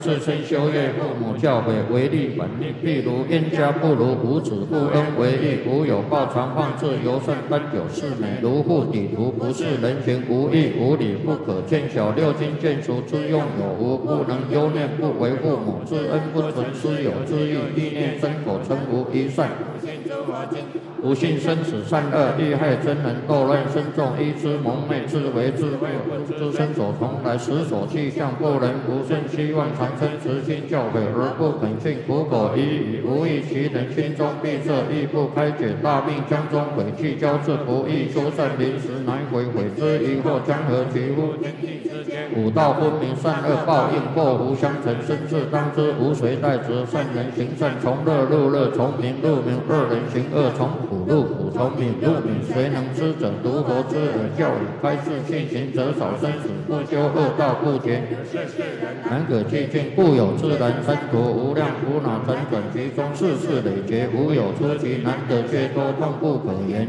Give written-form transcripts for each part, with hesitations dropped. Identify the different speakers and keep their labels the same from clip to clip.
Speaker 1: 自身修业，父母教诲为利反逆，譬如冤家不如无子，不恩为义，无有报常放置，尤甚单有是美，如护底图，不是人行，无义无理，不可见小，六经见俗之用有无，不能忧念，不为父母之恩，不存师友之意，意念身口成无一善。不信生死善恶，利害真人，斗乱深重，依之蒙昧，自为自灭，知身所从来，时所气象，不能不顺，希望长生，慈心教诲而不肯信，苦口一语无益，其人心中闭塞，亦不开解，大病将中，悔气交至，不易修善，临时乃悔之，疑惑将何其乎？五道分明，善恶报应，祸福相承，生至当知，无谁代之。善人行善，从乐入乐，从明入明；恶人行恶，从苦入苦，从敏入敏。谁能知者？独佛之耳，教以开示，信行者少，生死不休，恶道不绝。难可寂静，故有自然三途，无量苦恼辗转其中，世事累劫，无有出奇，难得却多，痛不可言。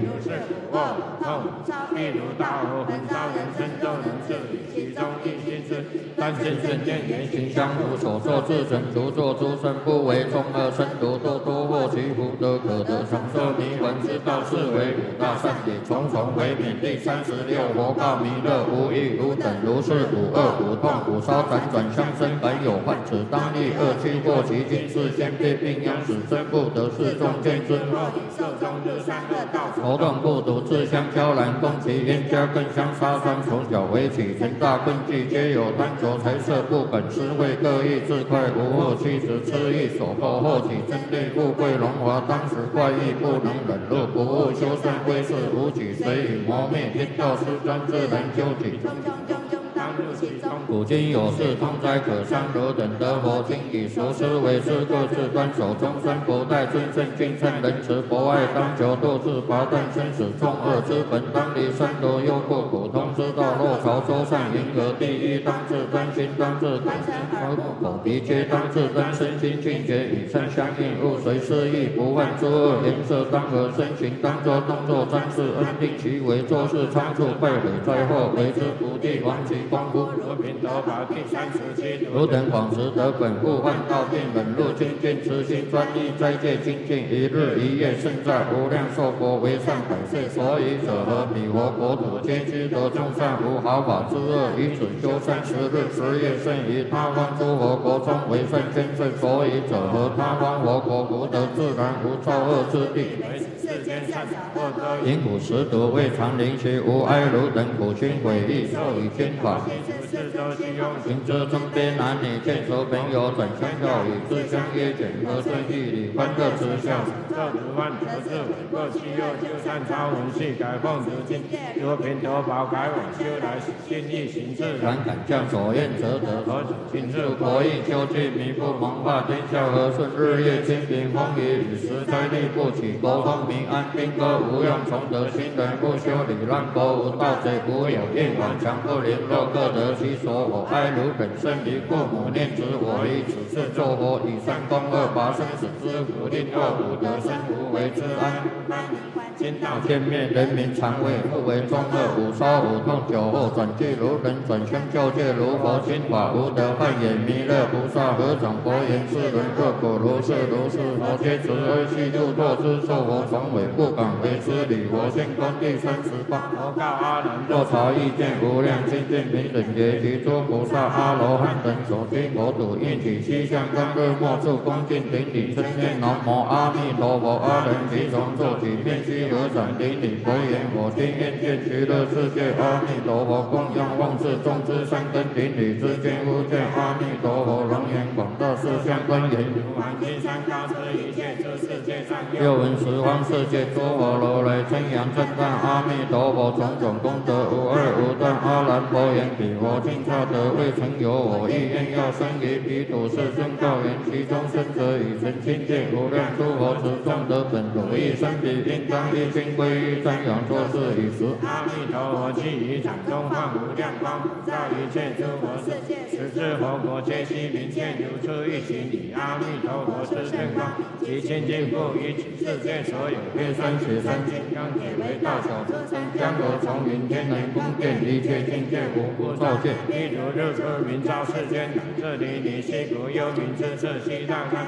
Speaker 1: 譬如大火焚烧人身，就能治理其中一心事。但心圣见言行相符，所作自成，独作诸身，不为众恶身独多多获其福德，可得长寿弥魂之道，是为五大善解，重重为免。第36佛告弥勒，无欲无等如是，五恶五痛五烧辗转相生，凡有患此当立恶趣过其境，是先被病殃死生不得，是众见之受中日善恶道，头痛不独自相交然，攻其冤家更相杀伤，从小为起，成大困忌，皆有贪着财色，不敢施惠，各异自快，无恶妻子痴意所迫，后起争利，富贵荣华，当时怪异，不能忍辱，不务修善，归世无举，随以磨灭，天道失专，自然究竟。古今有事，痛哉可伤，汝等得佛经以熟思为师，各自端守终身，不待尊圣君称仁慈，博爱当求，度自拔断生死重恶之本，当离三毒忧过苦痛之道，若朝周善迎合第一，当自端心，当自口鼻皆当自端，身心净洁，与善相应，勿随私意，不犯诸恶，颜色当和，身形当作动作瞻视，恩定其为，做事仓促，败毁灾祸，为之不地，亡其光复。如平头法第37，汝等广识得本，勿患道病，忍辱精进，慈心专一，斋戒精进，一日一夜胜在无量寿佛为善百岁，所以者何？彼佛国土皆知得众善，无毫发之恶，以此修30日10夜胜于他方诸佛国中为善千岁，所以者何？他方佛国福德自然，无造恶之地。因苦食毒，未尝灵邪，无哀汝等苦心悔意，受以天法。行者中边男女，见熟朋友，转相告语，自相约卷，和顺义理，欢乐之笑。这如万得智慧，各其右就善超文系，改奉如经，如平头宝改往修来，心意行自然，敢将所愿则得。何请入国义，修具弥不蒙化天下和顺，日夜清平风雨，与时灾力不起，国风平安，兵戈无用，从得新人不修理，让国无盗贼，不有业往强不联络，各得其所。我哀汝等生离父母，念之我以此事作佛，以善攻恶，拔生死之苦，令恶苦得生，无为之安。今道见灭，人民常畏，不为众恶，五烧五痛，酒后转句如人，转相教戒如佛心法，无得犯也。弥勒菩萨合掌佛言：世人各果如是如是，佛皆慈悲悉入堕之，受佛崇伟，不敢为之礼。我现观第38，佛告阿难：若朝意见无量清净平等觉，其诸菩萨阿罗汉等所经佛土，应起七相跟日末处，恭敬顶礼，称念南无阿弥陀佛。阿人即从做起，遍须合掌顶礼，佛言：我今愿见极乐世界阿弥陀佛，供养望世众之善根顶礼之见，忽见阿弥陀佛容颜广大，四相庄严，如满金山高之一切之世界上，又闻十方世界诸佛如来称扬称赞阿弥陀佛，种种功德无二无断。阿难佛言：彼佛尽刹得未曾有我意愿，要生于彼土世尊告言：其中生者以成清净无量诸佛，此众得本如意生彼，应当一心归于瞻仰作是以时。阿弥陀佛既于场中放无量光，普照一切诸佛世界，十智佛国皆悉明见，如出一
Speaker 2: 行礼，阿弥陀佛是正光，其清净不一切世界所有业酸血三金刚体为大小车身，江河从云天人宫殿，一切境界无不照见。譬如日出明照世间，这里你西国幽冥之色西大